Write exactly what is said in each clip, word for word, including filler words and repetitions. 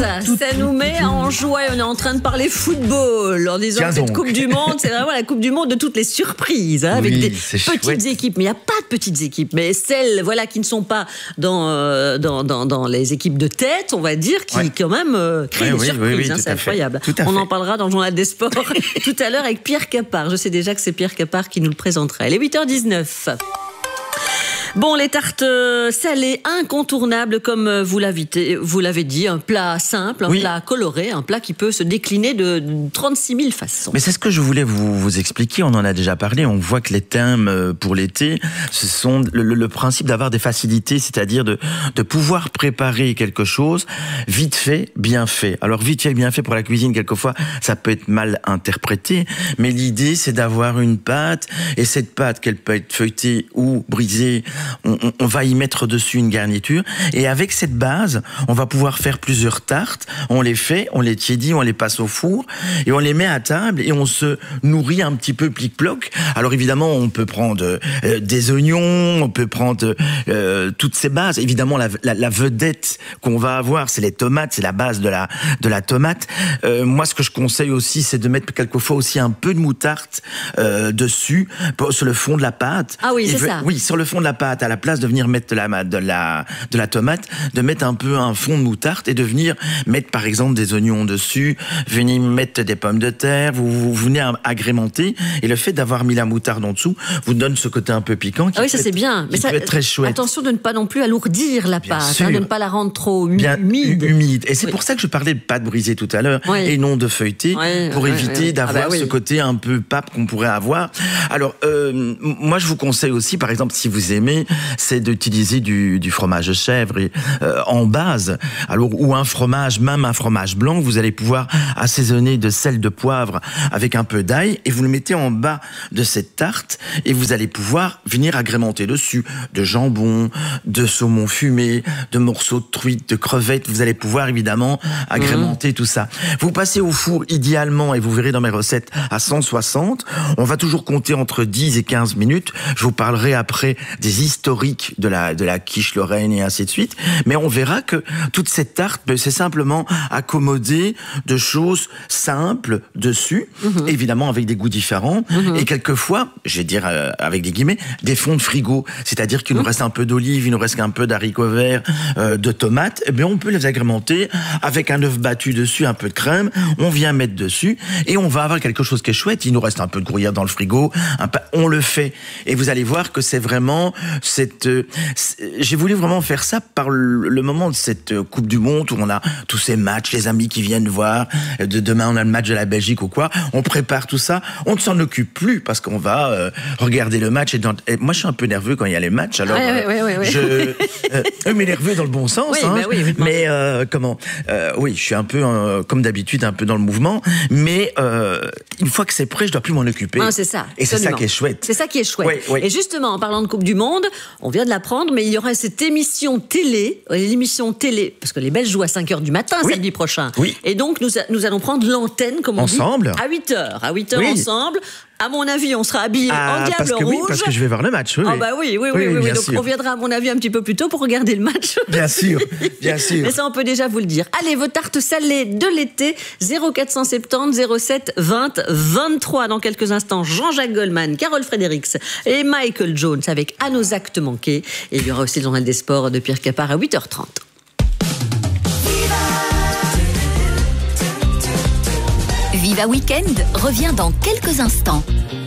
Tout, ça tout, nous tout, met tout. en joie. On est en train de parler football en disant Tiens que cette donc. Coupe du Monde, c'est vraiment la Coupe du Monde de toutes les surprises, hein, avec Oui, des c'est petites chouette. équipes. Mais il n'y a pas de petites équipes, mais celles, voilà, qui ne sont pas dans euh, dans, dans dans les équipes de tête, on va dire, qui Ouais. quand même euh, créent Ouais, des oui, surprises. oui, oui, hein, tout c'est à fait. incroyable. Tout à on fait. en parlera dans le journal des sports tout à l'heure avec Pierre Capard. Je sais déjà que c'est Pierre Capard qui nous le présentera. Il est huit heures dix-neuf. Bon, les tartes euh, salées incontournables, comme euh, vous l'avez, vous l'avez dit, un plat simple, un Oui. plat coloré, un plat qui peut se décliner de trente-six mille façons. Mais c'est ce que je voulais vous, vous expliquer, on en a déjà parlé, on voit que les thèmes euh, pour l'été, ce sont le, le- le principe d'avoir des facilités, c'est-à-dire de, de pouvoir préparer quelque chose vite fait, bien fait. Alors vite fait, bien fait pour la cuisine, quelquefois, ça peut être mal interprété, mais l'idée c'est d'avoir une pâte, et cette pâte, qu'elle peut être feuilletée ou brisée, on, on, on va y mettre dessus une garniture, et avec cette base, on va pouvoir faire plusieurs tartes, on les fait, on les tiédit, on les passe au four, et on les met à table, et on se nourrit un petit peu plic-ploc. Alors évidemment, on peut prendre euh, des oignons, on peut prendre euh, toutes ces bases. Évidemment, la, la, la vedette qu'on va avoir, c'est les tomates, c'est la base de la, de la tomate. Euh, moi, ce que je conseille aussi, c'est de mettre quelquefois aussi un peu de moutarde euh, dessus, pour- sur le fond de la pâte. Ah oui, Et c'est ve- ça. Oui, sur le fond de la pâte, à la place de venir mettre de la, de la, de la tomate, de mettre un peu un fond de moutarde et de venir mettre par exemple des oignons dessus, venir mettre des pommes de terre, vous, vous venez agrémenter, et le fait d'avoir mis la moutarde en dessous vous donne ce côté un peu piquant qui Ah oui, peut ça c'est être- bien. qui peut être très chouette. Attention de ne pas non plus alourdir la Bien pâte, sûr. hein, de ne pas la rendre trop hum- Bien humide. hu- humide. Et c'est Oui. pour ça que je parlais de pâte brisée tout à l'heure, Oui. et non de feuilleté, Oui, pour oui, éviter oui. d'avoir Ah bah oui. ce côté un peu pape qu'on pourrait avoir. Alors, euh, m- moi je vous conseille aussi, par exemple, si vous aimez, c'est d'utiliser du, du fromage de chèvre et, euh, en base. Alors, ou un fromage, même un fromage blanc, vous allez pouvoir assaisonner de sel, de poivre avec un peu d'ail, et vous le mettez en bas de cette tarte, et vous allez pouvoir venir agrémenter dessus de jambon, de saumon fumé, de morceaux de truite, de crevettes. Vous allez pouvoir évidemment agrémenter tout ça. Vous passez au four idéalement, et vous verrez dans mes recettes, à cent soixante. On va toujours compter entre dix et quinze minutes. Je vous parlerai après des historiques de la, de la quiche Lorraine et ainsi de suite. Mais on verra que toute cette tarte, ben, c'est simplement accommodé de choses simples dessus, Mhm. évidemment avec des goûts différents, et quelquefois, je vais dire euh, avec des guillemets, des fonds de frigo. C'est-à-dire qu'il nous reste un peu d'olive, il nous reste un peu d'haricots verts, euh, de tomates, et bien on peut les agrémenter avec un œuf battu dessus, un peu de crème, on vient mettre dessus, et on va avoir quelque chose qui est chouette. Il nous reste un peu de gruyère dans le frigo, un pa- on le fait. Et vous allez voir que c'est vraiment cette... euh, c'est- j'ai voulu vraiment faire ça par le, le moment de cette euh, Coupe du Monde où on a tous ces matchs, les amis qui viennent voir, euh, de, demain on a le match de la Belgique ou quoi, on prépare tout ça, on ne s'en occupe plus parce qu'on va euh, regarder le match. Et, dans- et moi je suis un peu nerveux quand il y a les matchs, alors Ouais, ouais, ouais, ouais, ouais. je... euh, euh, mais nerveux dans le bon sens, Oui, hein, bah oui, évidemment. mais euh, comment euh, oui, je suis un peu, euh, comme d'habitude, un peu dans le mouvement, mais euh, une fois que c'est prêt, je dois plus m'en occuper. Ah, c'est ça. Et c'est ça absolument. qui est chouette. C'est ça qui est chouette. Oui, oui. Et justement, en parlant de Coupe du Monde, on vient de l'apprendre, mais il y aura cette émission télé, euh, l'émission télé, parce que les Belges jouent à cinq heures du matin Oui. samedi prochain. Oui. Et donc, nous, a- nous allons prendre l'antenne, comme on Ensemble. dit, à huit heures. À huit heures Oui. ensemble. À mon avis, on sera habillés Ah, en diable parce que rouge. oui, parce que je vais voir le match. Oui, Ah oui. bah oui, oui, oui, oui, oui. bien Donc sûr. on viendra à mon avis un petit peu plus tôt pour regarder le match. Bien sûr, bien sûr. Mais ça, on peut déjà vous le dire. Allez, vos tartes salées de l'été, zéro quatre cent soixante-dix, zéro sept, vingt, vingt-trois. Dans quelques instants, Jean-Jacques Goldman, Carole Fredericks et Michael Jones avec À nos actes manqués. Et il y aura aussi le journal des sports de Pierre Capard à huit heures trente. Viva Weekend revient dans quelques instants.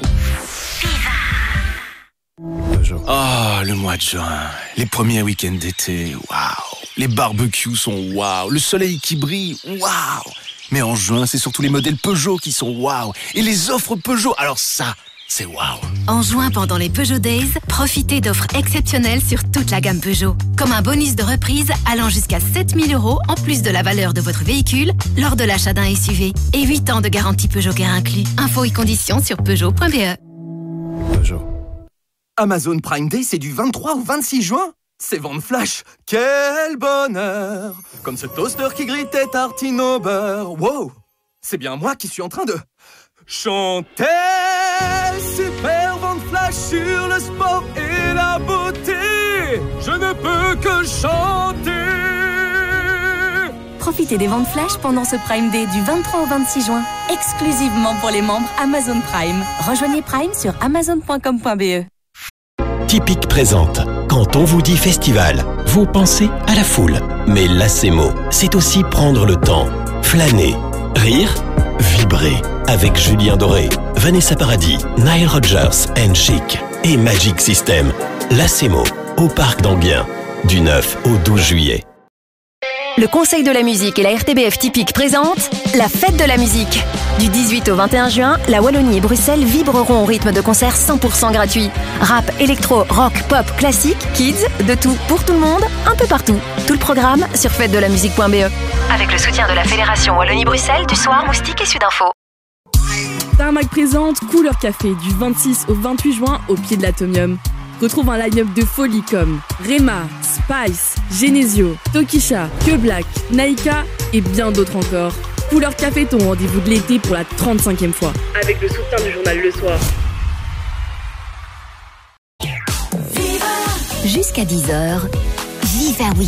Ah, le mois de juin, les premiers week-ends d'été, waouh. Les barbecues sont waouh, le soleil qui brille, waouh. Mais en juin, c'est surtout les modèles Peugeot qui sont waouh. Et les offres Peugeot, alors ça, c'est waouh. En juin, pendant les Peugeot Days, profitez d'offres exceptionnelles sur toute la gamme Peugeot. Comme un bonus de reprise allant jusqu'à sept mille euros en plus de la valeur de votre véhicule lors de l'achat d'un S U V. Et huit ans de garantie Peugeot Care inclus. Infos et conditions sur peugeot point b e. Peugeot. Amazon Prime Day, c'est du vingt-trois au vingt-six juin. C'est vente flash. Quel bonheur! Comme ce toaster qui grille tes tartines au beurre. Wow! C'est bien moi qui suis en train de chanter. Super vente flash sur le sport et la beauté. Je ne peux que chanter. Profitez des ventes flash pendant ce Prime Day du vingt-trois au vingt-six juin, exclusivement pour les membres Amazon Prime. Rejoignez Prime sur amazon point com point b e. Typique présente. Quand on vous dit festival, vous pensez à la foule. Mais Lacemo, c'est aussi prendre le temps, flâner, rire, vibrer. Avec Julien Doré, Vanessa Paradis, Nile Rodgers and Chic et Magic System. Lacemo, au Parc d'Enghien, du neuf au douze juillet. Le Conseil de la musique et la R T B F Typique présentent la fête de la musique. Du dix-huit au vingt et un juin, la Wallonie et Bruxelles vibreront au rythme de concerts cent pour cent gratuits. Rap, électro, rock, pop, classique, kids, de tout pour tout le monde, un peu partout. Tout le programme sur fête de la musique point b e. Avec le soutien de la Fédération Wallonie-Bruxelles, du Soir, Moustique et Sudinfo. Tarmac présente Couleur Café du vingt-six au vingt-huit juin au pied de l'Atomium. Retrouve un line-up de folie comme Rema, Spice, Genesio, Tokisha, Que Black, Naika et bien d'autres encore. Couleur Café, ton rendez-vous de l'été pour la trente-cinquième fois. Avec le soutien du journal Le Soir. Jusqu'à dix heures, Viva Oui.